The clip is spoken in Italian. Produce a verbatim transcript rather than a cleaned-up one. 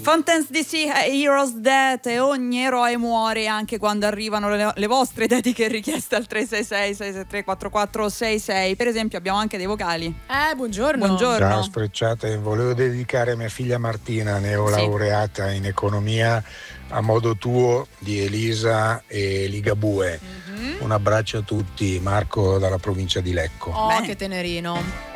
Fontaine's D C, Heroes Death, e ogni eroe muore anche quando arrivano le, le vostre dediche richieste al tre sei sei sei sei tre quattro quattro sei sei. Per esempio abbiamo anche dei vocali. Eh, buongiorno. Buongiorno. Ciao Sfrecciate, volevo dedicare a mia figlia Martina, neolaureata in economia, a modo tuo di Elisa e Ligabue. Mm-hmm. Un abbraccio a tutti, Marco dalla provincia di Lecco. Oh, bene. Che tenerino.